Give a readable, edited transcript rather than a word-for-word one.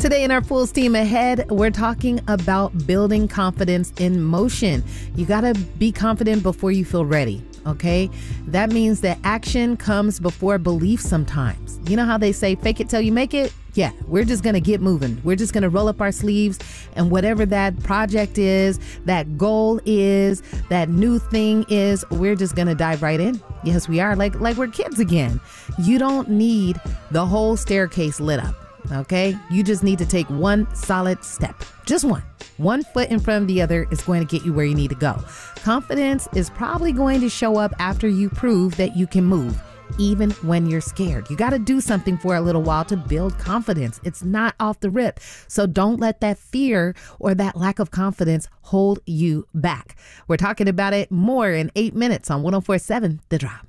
Today in our Full Steam Ahead, we're talking about building confidence in motion. You got to be confident before you feel ready. Okay, that means that action comes before belief sometimes. You know how they say fake it till you make it? Yeah, we're just going to get moving. We're just going to roll up our sleeves, and whatever that project is, that goal is, that new thing is, we're just going to dive right in. Yes, we are, like we're kids again. You don't need the whole staircase lit up. Okay, you just need to take one solid step, just one. One foot in front of the other is going to get you where you need to go. Confidence is probably going to show up after you prove that you can move, even when you're scared. You got to do something for a little while to build confidence. It's not off the rip. So don't let that fear or that lack of confidence hold you back. We're talking about it more in 8 minutes on 104.7 The Drop.